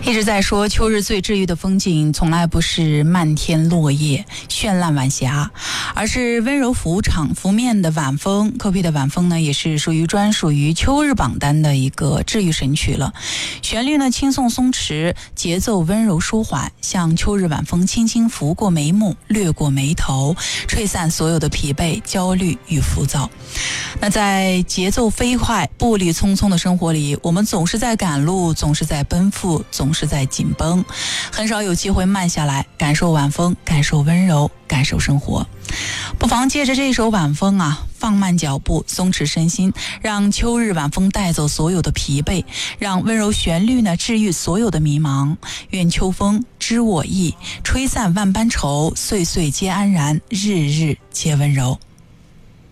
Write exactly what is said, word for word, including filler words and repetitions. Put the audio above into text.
一直在说秋日最治愈的风景从来不是漫天落叶绚烂晚霞，而是温柔拂场拂面的晚风。科比的晚风呢，也是属于专属于秋日榜单的一个治愈神曲了。旋律呢轻松松弛，节奏温柔舒缓，像秋日晚风轻轻拂过眉目，掠过眉头，吹散所有的疲惫、焦虑与浮躁。那在节奏飞快、步履匆匆的生活里，我们总是在赶路，总是在奔赴，总是在紧绷，很少有机会慢下来，感受晚风，感受温柔，感受生活。不妨借着这首晚风啊，放慢脚步，松弛身心，让秋日晚风带走所有的疲惫，让温柔旋律呢治愈所有的迷茫。愿秋风知我意，吹散万般愁，岁岁皆安然，日日皆温柔。